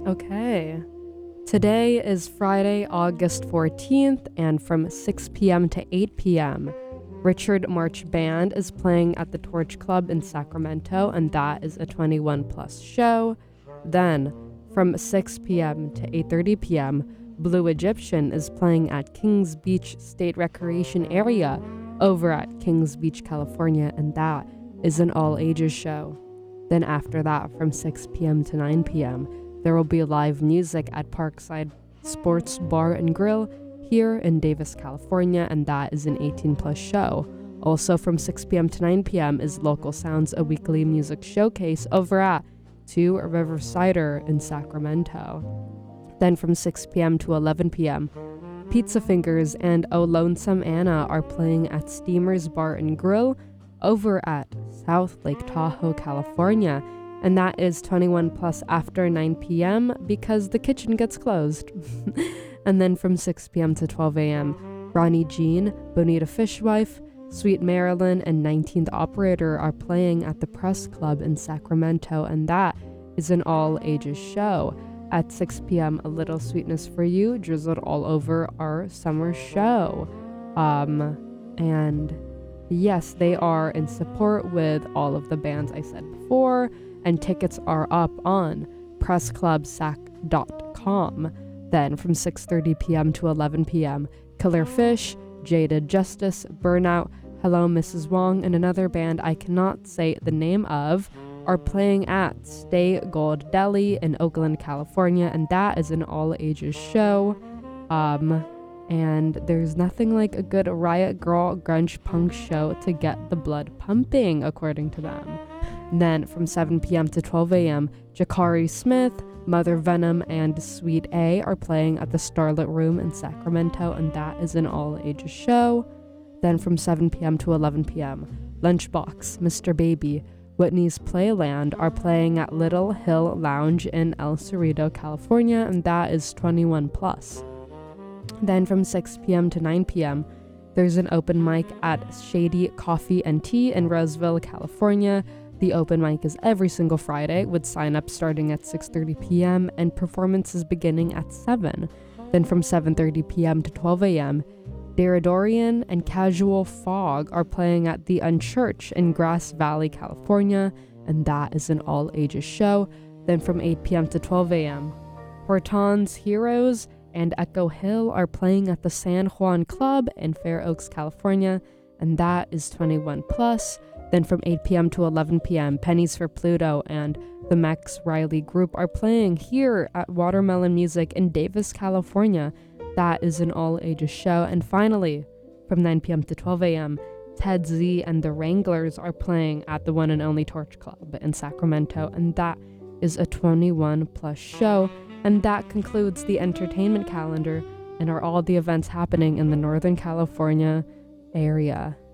Okay. Today is Friday, August 14th, and from 6 p.m. to 8 p.m., Richard March Band is playing at the Torch Club in Sacramento, and that is a 21 plus show. Then, from 6 p.m. to 8:30 p.m., Blue Egyptian is playing at Kings Beach State Recreation Area over at Kings Beach, California, and that is an all-ages show. Then after that, from 6 p.m. to 9 p.m., there will be live music at Parkside Sports Bar and Grill here in Davis, California, and that is an 18 plus show. Also from 6 p.m. to 9 p.m. is Local Sounds, a weekly music showcase over at Two River Cider in Sacramento. Then from 6 p.m. to 11 p.m., Pizza Fingers and Oh Lonesome Anna are playing at Steamer's Bar and Grill over at South Lake Tahoe, California, and that is 21 plus after 9 p.m. because the kitchen gets closed. And then from 6 p.m. to 12 a.m., Ronnie Jean, Bonita Fishwife, Sweet Marilyn, and 19th Operator are playing at the Press Club in Sacramento, and that is an all-ages show. At 6 p.m., A Little Sweetness for You, drizzled all over our summer show. And yes, they are in support with all of the bands I said before, and tickets are up on pressclubsac.com. Then from 6:30 p.m. to 11 p.m., Killer Fish, Jaded Justice, Burnout, Hello Mrs. Wong, and another band I cannot say the name of are playing at Stay Gold Deli in Oakland, California, and that is an all-ages show. And there's nothing like a good Riot Grrrl grunge punk show to get the blood pumping, according to them. And then from 7 p.m. to 12 a.m., Jakari Smith, Mother Venom, and Sweet A are playing at the Starlit Room in Sacramento, and that is an all-ages show. Then from 7 p.m. to 11 p.m., Lunchbox, Mr. Baby, Whitney's Playland are playing at Little Hill Lounge in El Cerrito, California, and that is 21 plus. Then from 6 p.m. to 9 p.m., there's an open mic at Shady Coffee and Tea in Roseville, California. The open mic is every single Friday, with sign-up starting at 6:30 p.m. and performances beginning at 7. Then from 7:30 p.m. to 12 a.m., Deridorian and Casual Fog are playing at The Unchurch in Grass Valley, California, and that is an all-ages show. Then from 8 p.m. to 12 a.m., Horton's Heroes and Echo Hill are playing at the San Juan Club in Fair Oaks, California, and that is 21 plus. Then from 8 p.m. to 11 p.m., Pennies for Pluto and the Max Riley Group are playing here at Watermelon Music in Davis, California. That is an all-ages show. And finally, from 9 p.m. to 12 a.m., Ted Z and the Wranglers are playing at the one and only Torch Club in Sacramento, and that is a 21 plus show. And that concludes the entertainment calendar and are all the events happening in the Northern California area.